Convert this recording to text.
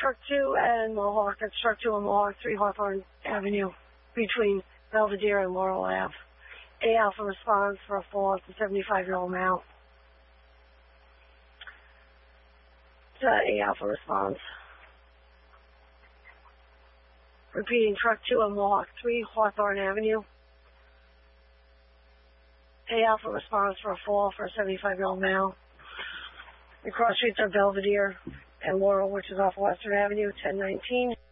Truck 2 and Mohawk. That's Truck 2 and Mohawk, 3 Hawthorne Avenue, between Belvedere and Laurel Ave. A Alpha responds for a fall at the 75-year-old male. A Alpha responds. Repeating, Truck 2 and Mohawk, 3 Hawthorne Avenue. A Alpha responds for a fall for a 75-year-old male. The cross streets are Belvedere and Laurel, which is off Western Avenue, 1019.